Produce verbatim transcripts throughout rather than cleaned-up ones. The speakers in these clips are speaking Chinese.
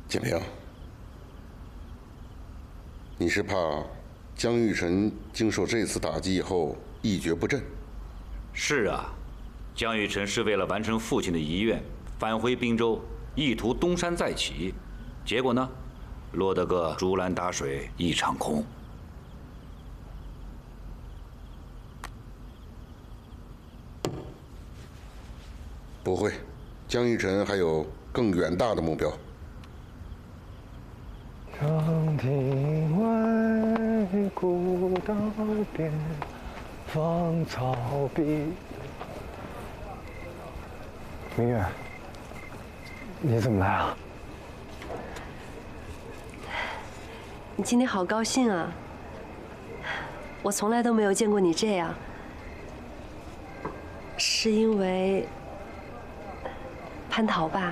建平，你是怕江玉晨经受这次打击以后一蹶不振？ 是啊，江玉晨是为了完成父亲的遗愿，返回滨州，意图东山再起，结果呢，落得个竹篮打水一场空。 不会，江玉晨还有更远大的目标。 长亭外，古道边，芳草碧。明月，你怎么来啊？ 你今天好高兴啊！我从来都没有见过你这样，是因为蟠桃吧？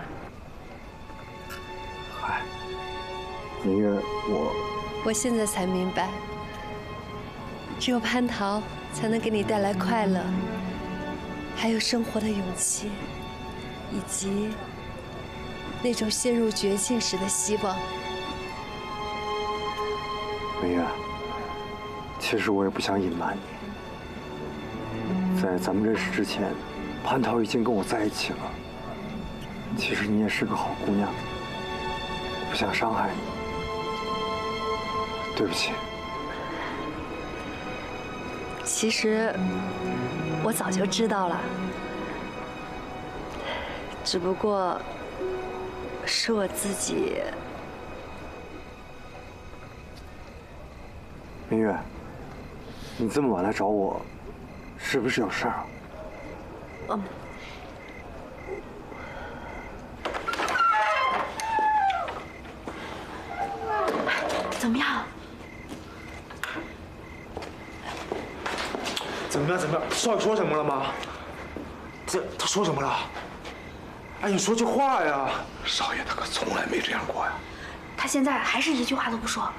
嗨，明月，我我现在才明白，只有蟠桃才能给你带来快乐，还有生活的勇气，以及那种陷入绝境时的希望。 明月，其实我也不想隐瞒你，在咱们认识之前，蟠桃已经跟我在一起了。其实你也是个好姑娘，我不想伤害你，对不起。 其实我早就知道了，只不过是我自己。 明月，你这么晚来找我，是不是有事儿啊？ 嗯。怎么样？ 怎么样？怎么样？少爷说什么了吗？这他说什么了？哎，你说句话呀！ 少爷他可从来没这样过呀。 他现在还是一句话都不说。